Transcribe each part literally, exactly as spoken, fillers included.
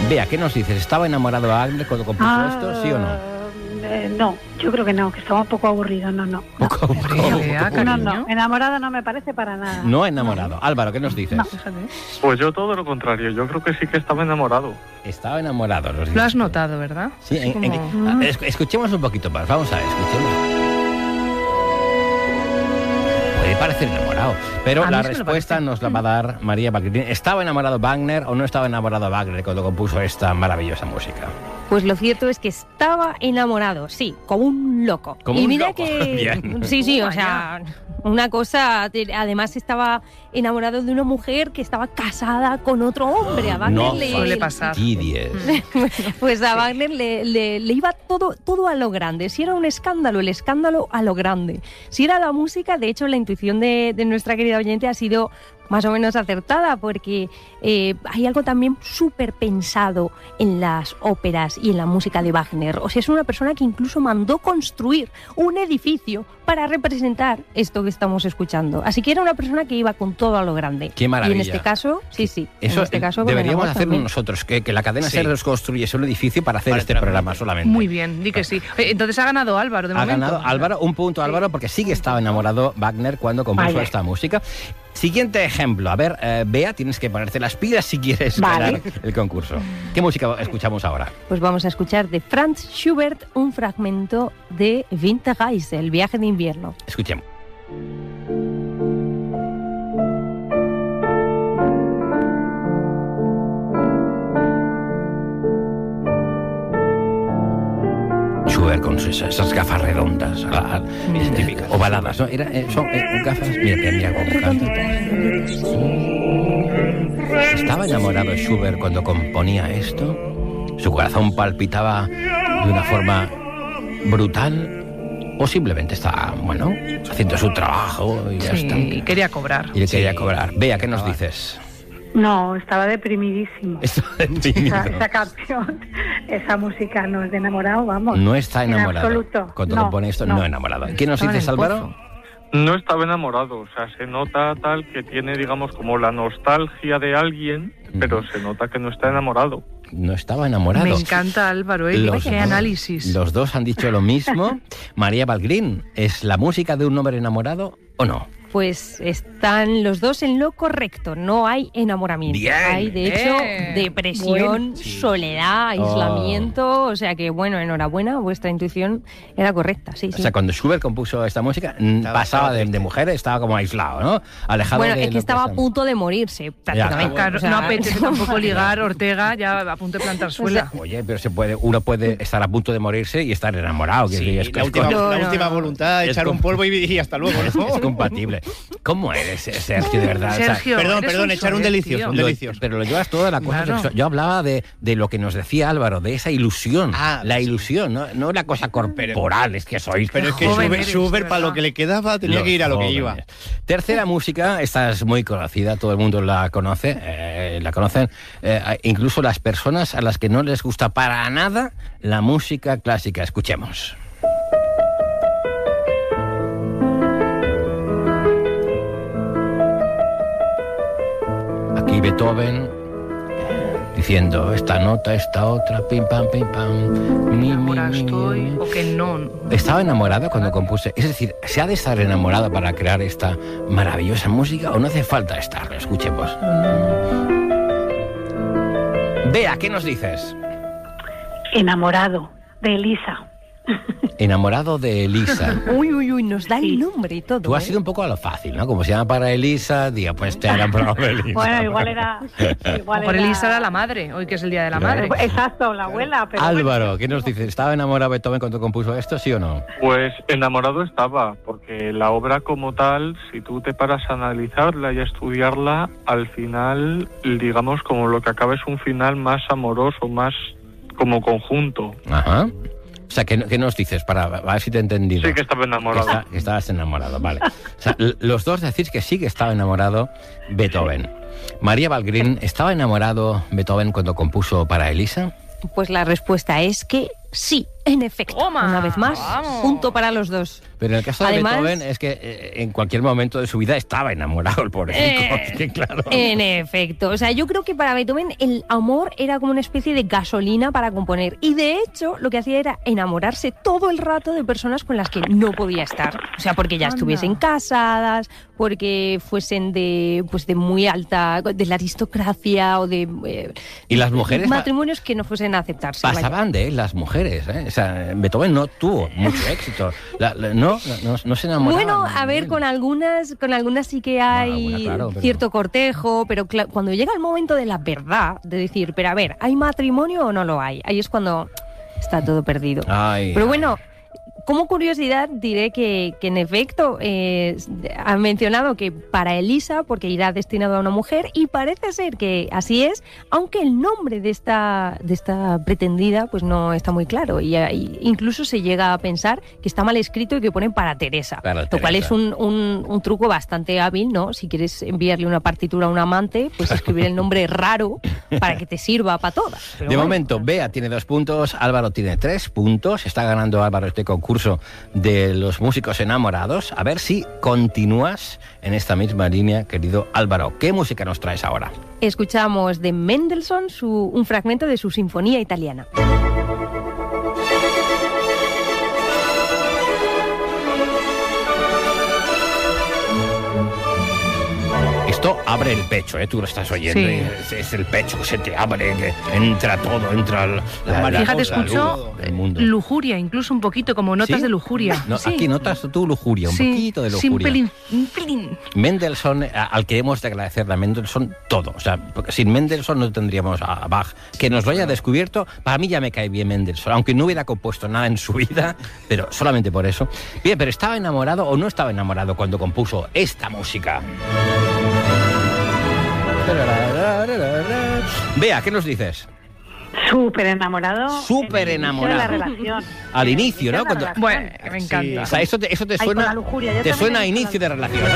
Bea, ¿qué nos dices? ¿Estaba enamorado de Wagner cuando compuso Ah, esto, sí o no? Eh, no, yo creo que no, que estaba un poco aburrido, no, no. No, Poco aburrido. Hombre, Bea, no, no, cariño. enamorado no me parece para nada. No enamorado. Álvaro, ¿qué nos dices? No. Fíjate. Pues yo todo lo contrario, yo creo que sí que estaba enamorado. Estaba enamorado. Nos Lo dices. has notado, ¿verdad? Sí, Así en- en- como- ah, es- escuchemos un poquito más. Vamos a ver, escuchemos. Puede parecer enamorado, pero A mí la sí me lo respuesta parece. nos la va a dar María Balgrín. ¿Estaba enamorado Wagner o no estaba enamorado Wagner cuando compuso esta maravillosa música? Pues lo cierto es que estaba enamorado, sí, como un loco. Como y un mira loco. que Bien. sí, sí, o Vaya. sea, una cosa, te- además estaba enamorado de una mujer que estaba casada con otro hombre. A Wagner No le, Suele pasar. fastidies. pues a Wagner le, le- le iba todo, todo a lo grande. Si era un escándalo, el escándalo a lo grande. Si era la música, de hecho, la intuición de, de nuestra querida oyente ha sido más o menos acertada, porque eh, hay algo también súper pensado en las óperas y en la música de Wagner. O sea, es una persona que incluso mandó construir un edificio para representar esto que estamos escuchando. Así que era una persona que iba con todo a lo grande. Qué maravilla. Y en este caso, sí, sí. Eso en este caso, con deberíamos el amor hacerlo también. nosotros, que, que la cadena Sí. SER nos construyese un edificio para hacer Para este entrar. programa solamente. Muy bien, di que sí. Eh, Entonces ha ganado Álvaro, de Ha momento. ganado Álvaro, un punto Álvaro, porque sí que estaba enamorado Wagner cuando compuso Vale. esta música. Siguiente ejemplo. A ver, eh, Bea, tienes que ponerte las pilas si quieres Vale. ganar el concurso. ¿Qué música escuchamos ahora? Pues vamos a escuchar de Franz Schubert un fragmento de Winterreise, el viaje de invierno. Escuchemos. Schubert con sus- esas gafas redondas, a- a- Mm. típicas, ovaladas, ¿no? Era, eh, son eh, gafas, mira, mira, mira cómo canta. ¿Estaba enamorado Schubert cuando componía esto? ¿Su corazón palpitaba de una forma brutal? ¿O simplemente estaba, bueno, haciendo su trabajo y ya Sí, está? quería cobrar. Y le quería Sí. cobrar. Bea, ¿qué nos Estaba- dices? No, estaba deprimidísimo. Esto es tímido. Esa, esa canción, esa música no es de enamorado, vamos. No está En enamorado. absoluto. Cuando No, compone esto, no, no. enamorado. ¿Qué nos Estaba en dices, el Álvaro? pozo. No estaba enamorado, o sea, se nota tal que tiene, digamos, como la nostalgia de alguien, pero se nota que no está enamorado. No estaba enamorado. Me encanta Álvaro, ¿eh? Los Qué dos- análisis. Los dos han dicho lo mismo. María Balgrín, ¿es la música de un hombre enamorado o no? Pues están los dos en lo correcto, no hay enamoramiento. Bien. Hay, de hecho, Eh. depresión, Bueno. Sí. soledad, Oh. aislamiento, o sea que, bueno, enhorabuena, vuestra intuición era correcta, sí, O sí. sea, cuando Schubert compuso esta música, mm, Estaba- pasaba estaba de, de triste. mujer, estaba como aislado, ¿no? Alejado Bueno, de es lo que estaba a está- punto de morirse, prácticamente. Claro, o sea, no apetece tampoco ligar, Ortega, ya a punto de plantar suela. Oye, pero se puede, uno puede estar a punto de morirse y estar enamorado. que Sí, es, es- la última, No, la no, última no. voluntad, Es echar com- un polvo y, y hasta luego, es, ¿no? es compatible. ¿Cómo eres, Sergio, de verdad? O sea, Sergio, Perdón, eres perdón, un echar un soez, delicioso, tío. un Lo- delicioso. pero lo llevas toda la cosa Claro. sexual. Yo hablaba de, de lo que nos decía Álvaro, de esa ilusión. Ah, la sí. ilusión, no, no la cosa corporal, es que sois. Pero es que Joven Schubert, eres, Schubert, de para lo verdad. que le quedaba, tenía Los que ir a lo que jóvenes. iba. Tercera música, esta es muy conocida, todo el mundo la conoce, eh, la conocen, eh, incluso las personas a las que no les gusta para nada la música clásica. Escuchemos. Aquí Beethoven eh, diciendo esta nota, esta otra, pim pam, pim pam. mi, mi, Ahora mi, estoy, mi. o que no. ¿Estaba enamorado cuando compuse? Es decir, ¿se ha de estar enamorado para crear esta maravillosa música o no hace falta estarlo? Escuchemos. Bea, ¿qué nos dices? Enamorado de Elisa. Enamorado de Elisa. Uy, uy, uy, nos da el nombre y todo. Tú has ¿eh? sido un poco a lo fácil, ¿no? Como se llama para Elisa, diga, pues te han enamorado de Elisa. Bueno, igual era... Igual Por era- Elisa era la madre, hoy que es el Día de la Claro. Madre. Exacto, la abuela, pero... Álvaro, ¿qué nos dices? ¿Estaba enamorado Beethoven cuando compuso esto, sí o no? Pues enamorado estaba, porque la obra como tal, si tú te paras a analizarla y a estudiarla, al final, digamos, como lo que acaba es un final más amoroso, más como conjunto. Ajá. O sea, ¿qué, qué nos dices? Para a ver si te he entendido. Sí que estaba Que, enamorado. está- que estabas enamorado, vale. O sea, l- los dos decís que sí que estaba enamorado Beethoven. María Balgrín, ¿estaba enamorado Beethoven cuando compuso para Elisa? Pues la respuesta es que sí. En efecto, Toma, una vez más, vamos. punto para los dos. Pero en el caso de Además- Beethoven es que eh, en cualquier momento de su vida estaba enamorado el pobrecito. Eh, Es que, claro. En efecto, o sea, yo creo que para Beethoven el amor era como una especie de gasolina para componer. Y de hecho, lo que hacía era enamorarse todo el rato de personas con las que no podía estar. O sea, porque ya Anda. estuviesen casadas, porque fuesen de, pues de muy alta, de la aristocracia o de eh, Y las mujeres pa- matrimonios que no fuesen a aceptarse. vaya. pasaban de él, las mujeres. ¿eh? O sea, Beethoven no tuvo mucho éxito. La- la- no, no, no se enamoraba. Bueno, a ver, con algunas, con algunas sí que hay algunas, claro, pero- cierto cortejo, pero cla- cuando llega el momento de la verdad, de decir, pero a ver, ¿hay matrimonio o no lo hay? Ahí es cuando está todo perdido. Ay, Pero bueno, como curiosidad diré que, que en efecto eh, han mencionado que para Elisa, porque irá destinado a una mujer, y parece ser que así es, aunque el nombre de esta, de esta pretendida pues no está muy claro. Y, y incluso se llega a pensar que está mal escrito y que ponen para Teresa. Para lo cual Teresa. es un, un, un truco bastante hábil, ¿no? Si quieres enviarle una partitura a un amante, pues escribir el nombre raro para que te sirva para todas. Pero De bueno, momento, Bea tiene dos puntos, Álvaro tiene tres puntos. Está ganando Álvaro este concurso de los músicos enamorados. A ver si continúas en esta misma línea, querido Álvaro. ¿Qué música nos traes ahora? escuchamos de Mendelssohn su, un fragmento de su Sinfonía Italiana. Esto abre el pecho, ¿eh? Tú lo estás oyendo. Sí. y Es, es el pecho que se te abre, que entra todo, entra la, la, la- Fíjate, la escucho luz del mundo. lujuria, incluso un poquito, como notas ¿Sí? de lujuria. No, Sí. aquí notas tú lujuria, un Sí, poquito de sí, un lujuria. pelín, un pelín. Mendelssohn, a- al que hemos de agradecerle a Mendelssohn todo. O sea, porque sin Mendelssohn no tendríamos a Bach. Que nos lo haya descubierto, para mí ya me cae bien Mendelssohn, aunque no hubiera compuesto nada en su vida, pero solamente por eso. Bien, pero ¿estaba enamorado o no estaba enamorado cuando compuso esta música? Vea, ¿qué nos dices? Súper enamorado. Súper en el inicio enamorado. de la relación. Al En el inicio, ¿no? de la Cuando- relación. Bueno, me encanta. O sea, eso te, eso te Ay, con suena, la lujuria, yo te también suena a he visto inicio la de relación,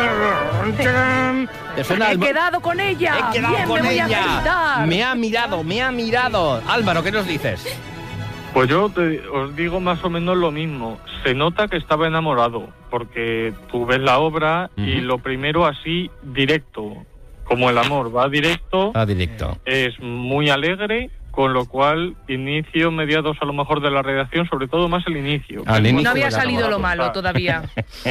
¿no? Te suena He al mo- quedado con ella. He quedado Bien, con me voy a ella. sentar. Me ha mirado, me ha mirado. Álvaro, ¿qué nos dices? Pues yo te- os digo más o menos lo mismo. Se nota que estaba enamorado, porque tú ves la obra y Ujú. lo primero así, directo. Como el amor va directo, Ah, directo. es muy alegre, con lo cual inicio, mediados a lo mejor de la redacción, sobre todo más el inicio. Al Que inicio No había de la salido lo malo Ah, todavía.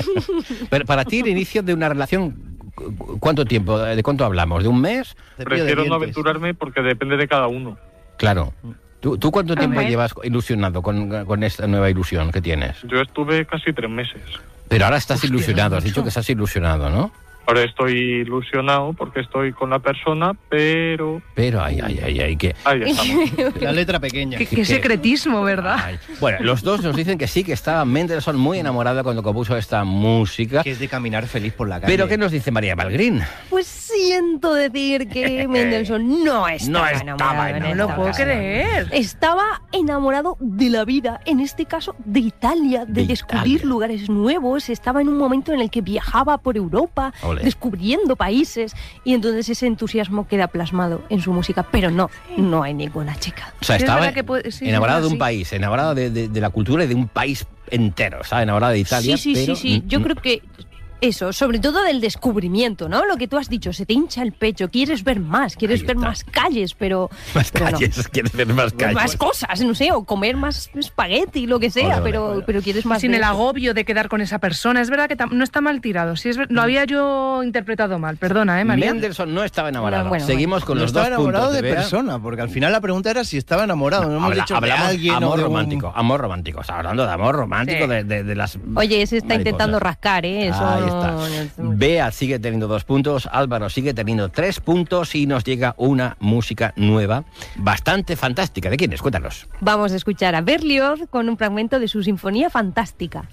Pero para ti, el inicio de una relación, ¿cu- ¿cuánto tiempo? ¿De cuánto hablamos? ¿De un mes? Prefiero no aventurarme porque depende de cada uno. Claro. ¿Tú, tú cuánto tiempo ver. llevas ilusionado con, con esta nueva ilusión que tienes? Yo estuve casi tres meses. Pero ahora estás Hostia, ilusionado, has mucho. dicho que estás ilusionado, ¿no? Ahora estoy ilusionado porque estoy con la persona, pero Pero, ay, ay, ay, ay, que... ahí estamos. La letra pequeña. Qué, qué secretismo, ¿verdad? Ay. Bueno, los dos nos dicen que sí, que estaba Mendelssohn muy enamorado cuando compuso esta música. Que es de caminar feliz por la calle. Pero ¿qué nos dice María Balgrín? Pues siento decir que Mendelssohn no estaba No estaba enamorado. en enamorado. No esta lo puedo ocasión. creer. Estaba enamorado de la vida, en este caso de Italia, de, De descubrir Italia. lugares nuevos. Estaba en un momento en el que viajaba por Europa, Ole. descubriendo países, y entonces ese entusiasmo queda plasmado en su música. Pero no, no hay ninguna chica. O sea, Sí, es estaba verdad que puede- sí, enamorado es de un verdad, sí. país, enamorado de, de- de la cultura y de un país entero. Estaba enamorado de Italia, sí, sí, pero... sí, sí. Yo mm, creo que eso, sobre todo del descubrimiento, ¿no? Lo que tú has dicho, se te hincha el pecho, quieres ver más, quieres Ahí ver está. más calles, pero... Más pero no. calles, quieres ver más calles. Más cosas, no sé, o comer más espagueti, lo que sea, Ole, ole, pero, ole. pero quieres más Sin de el eso. agobio de quedar con esa persona. Es verdad que tam- no está mal tirado. Sí, es ver- lo había yo interpretado mal. Perdona, ¿eh, María? Mendelssohn no estaba enamorado. No, bueno, Seguimos con no los estaba dos enamorado puntos de Bea. persona, porque al final la pregunta era si estaba enamorado. No hemos Habla- dicho de hablamos alguien amor o de un- romántico, amor romántico. Está hablando de amor romántico, Sí. de, de- de las... Oye, ese está mariposas. intentando rascar, ¿eh? Eso Ahí no- está. no- Bea sigue teniendo dos puntos, Álvaro sigue teniendo tres puntos y nos llega una música nueva, bastante fantástica. ¿De quién es? Cuéntanos. Vamos a escuchar a Berlioz con un fragmento de su Sinfonía Fantástica.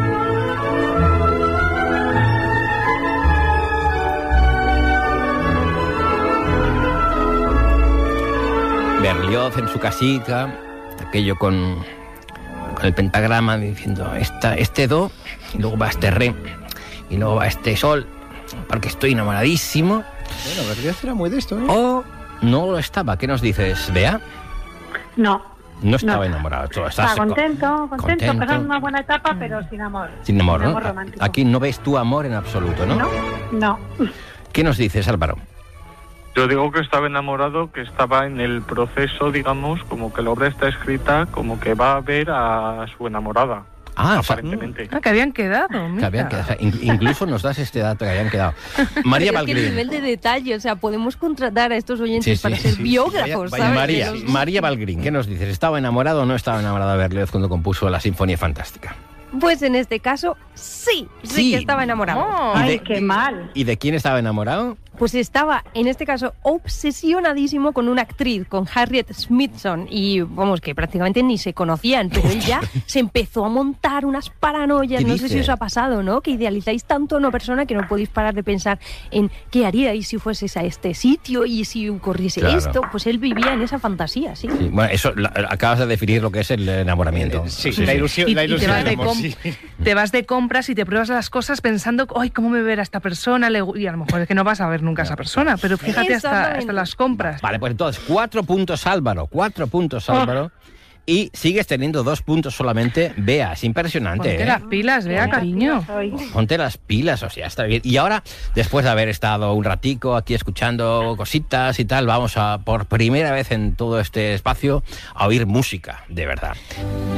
Berlioz en su casita, aquello con, con el pentagrama diciendo esta, este do, y luego va este re, y luego va este sol, porque estoy enamoradísimo. Bueno, Berlioz era muy de esto, ¿eh? O no lo estaba. ¿Qué nos dices, Bea? No, No estaba No. enamorado. Tú estás Está contento, co- contento, contento. pasando una buena etapa, pero sin amor. Sin amor, Sin ¿no? amor romántico. Aquí no ves tu amor en absoluto, ¿no? No, no. ¿Qué nos dices, Álvaro? Yo digo que estaba enamorado, que estaba en el proceso, digamos, como que la obra está escrita, como que va a ver a su enamorada, Ah, o sea, aparentemente. Ah, que habían quedado. que mira. habían quedado, o sea, in- incluso nos das este dato que habían quedado. María Pero es que el Valgrín. nivel de detalle, o sea, podemos contratar a estos oyentes Sí, sí, para sí, ser sí. biógrafos, Vaya- vaya ¿sabes? María, De los- María Valgrín, ¿qué nos dices? ¿Estaba enamorado o no estaba enamorado de Berlioz cuando compuso la Sinfonía Fantástica? Pues en este caso, sí, sí, Sí. que estaba enamorado. Oh. Ay, de- qué mal. ¿Y de quién estaba enamorado? Pues estaba, en este caso, obsesionadísimo con una actriz, con Harriet Smithson, y vamos, que prácticamente ni se conocían, pero él ya se empezó a montar unas paranoias, ¿Qué no sé dice? si os ha pasado, ¿no? Que idealizáis tanto a una persona que no podéis parar de pensar en qué haríais si fueses a este sitio y si ocurriese Claro. esto, pues él vivía en esa fantasía, sí. Sí, bueno, eso la- acabas de definir lo que es el enamoramiento. Eh, Sí, la ilusión, Y, la y te, ilusión vas del de amor, com- sí. te vas de compras y te pruebas las cosas pensando, ay, ¿cómo me verá esta persona? Le gu-". Y a lo mejor es que no vas a ver nunca a esa persona, pero fíjate hasta, Exactamente. hasta las compras. Vale, pues entonces, cuatro puntos Álvaro, cuatro puntos Álvaro. Y sigues teniendo dos puntos solamente. Bea, es impresionante, Ponte ¿eh? las pilas, vea, cariño. Soy. Ponte las pilas, o sea, está bien. Y ahora, después de haber estado un ratico aquí escuchando cositas y tal, vamos a, por primera vez en todo este espacio, a oír música, de verdad.